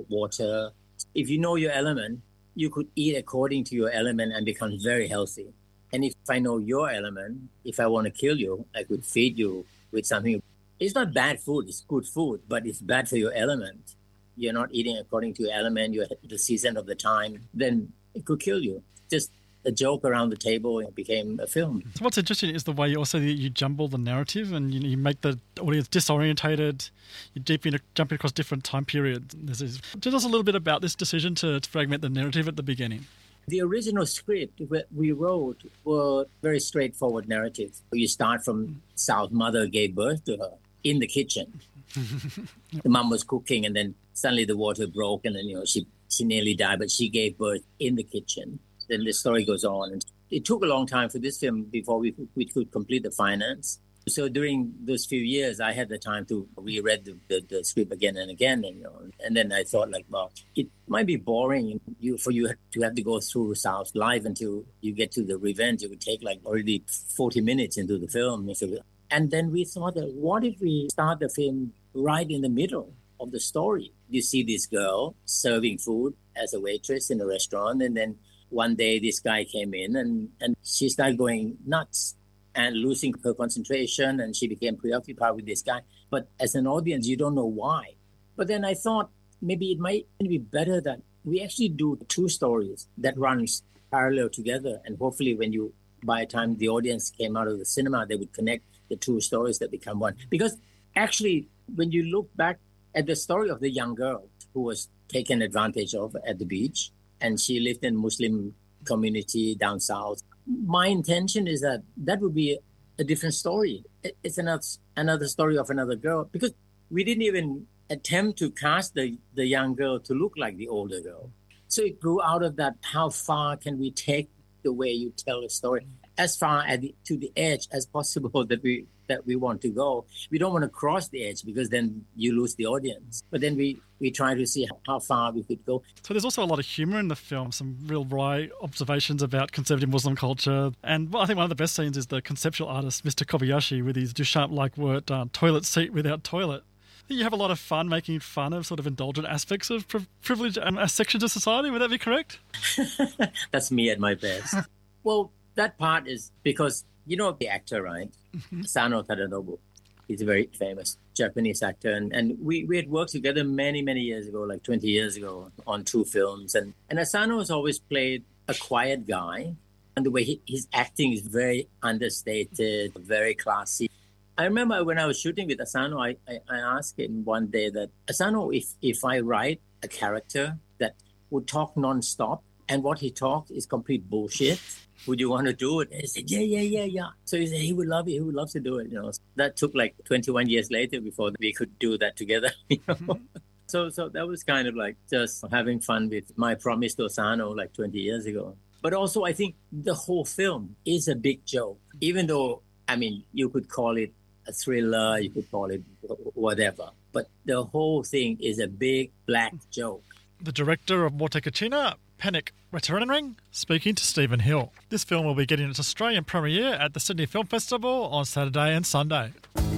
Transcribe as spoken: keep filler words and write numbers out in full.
water. If you know your element, you could eat according to your element and become very healthy. And if I know your element, if I want to kill you, I could feed you with something. It's not bad food, it's good food, but it's bad for your element. You're not eating according to your element, you're the season of the time, then it could kill you. Just a joke around the table, it became a film. So what's interesting is the way you also you jumble the narrative and you, you make the audience disorientated. You deep into jumping across different time periods. This is, tell us a little bit about this decision to, to fragment the narrative at the beginning. The original script we wrote were very straightforward narratives. You start from Sal's mother gave birth to her in the kitchen. The mom was cooking and then suddenly the water broke and then, you know, she, she nearly died, but she gave birth in the kitchen. Then the story goes on. And it took a long time for this film before we, we could complete the finance. So during those few years, I had the time to reread the, the, the script again and again. And, you know, and then I thought, like, well, it might be boring you for you to have to go through Sal's life until you get to the revenge. It would take like already forty minutes into the film. And then we thought, that, what if we start the film right in the middle of the story? You see this girl serving food as a waitress in a restaurant, and then one day this guy came in and, and she started going nuts and losing her concentration, and she became preoccupied with this guy. But as an audience, you don't know why. But then I thought maybe it might be better that we actually do two stories that runs parallel together, and hopefully when you, by the time the audience came out of the cinema, they would connect the two stories that become one. Because actually, when you look back at the story of the young girl who was taken advantage of at the beach, and she lived in a Muslim community down south, my intention is that that would be a different story. It's another another story of another girl, because we didn't even attempt to cast the, the young girl to look like the older girl. So it grew out of that, how far can we take the way you tell a story, as far at the, to the edge as possible that we that we want to go. We don't want to cross the edge because then you lose the audience. But then we, we try to see how, how far we could go. So there's also a lot of humour in the film, some real wry observations about conservative Muslim culture. And well, I think one of the best scenes is the conceptual artist, Mister Kobayashi, with his Duchamp-like word, uh, toilet seat without toilet. You have a lot of fun making fun of sort of indulgent aspects of pri- privilege and uh, sections of society. Would that be correct? That's me at my best. Well, that part is because, you know the actor, right? Mm-hmm. Asano Tadanobu. He's a very famous Japanese actor. And, and we, we had worked together many, many years ago, like twenty years ago, on two films. And, and Asano has always played a quiet guy. And the way he, his acting is very understated, very classy. I remember when I was shooting with Asano, I, I, I asked him one day that, Asano, if, if I write a character that would talk nonstop and what he talks is complete bullshit, would you want to do it? And he said, yeah, yeah, yeah, yeah. So he said he would love it. He would love to do it. You know, that took like twenty-one years later before we could do that together. You know? Mm-hmm. So, so that was kind of like just having fun with my promise to Asano like twenty years ago. But also, I think the whole film is a big joke. Even though, I mean, you could call it a thriller, you could call it whatever. But the whole thing is a big black joke. The director of Motekachina, Panic Returning, speaking to Stephen Hill. This film will be getting its Australian premiere at the Sydney Film Festival on Saturday and Sunday.